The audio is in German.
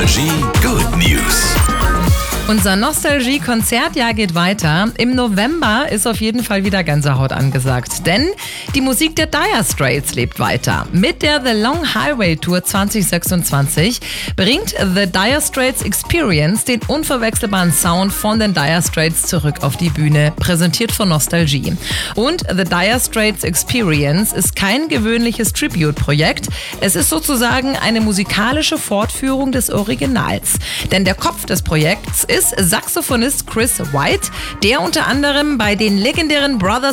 Nostalgie Good News. Unser Nostalgie-Konzertjahr geht weiter. Im November ist auf jeden Fall wieder Gänsehaut angesagt, denn die Musik der Dire Straits lebt weiter. Mit der The Long Highway Tour 2026 bringt The Dire Straits Experience den unverwechselbaren Sound von den Dire Straits zurück auf die Bühne, präsentiert von Nostalgie. Und The Dire Straits Experience ist kein gewöhnliches Tribute-Projekt. Es ist sozusagen eine musikalische Fortführung des Originals. Denn der Kopf des Projekts ist Saxophonist Chris White, der unter anderem bei den legendären Brothers